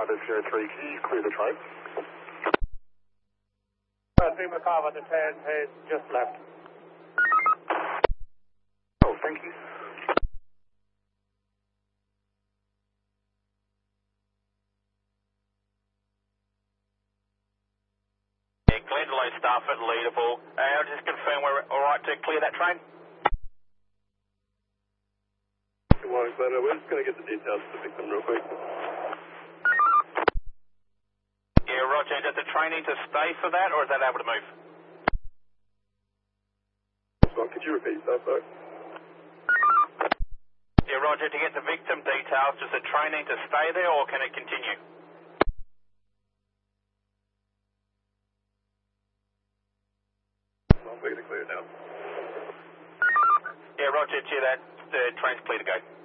Zero 03, can you clear the train? Dreamer Carver, the train has just left. Oh, thank you. Glenn Delay staff at Leaderpool. I'll just confirm we're alright to clear that train? Good morning, Glenn. We're just going to get the details to the victim real quick. Yeah, roger. Does the train need to stay for that, or is that able to move? Could you repeat yourself, sorry? Yeah, roger. To get the victim details, does the train need to stay there, or can it continue? We're going to clear it now. Yeah, roger. Cheer that. The train's clear to go.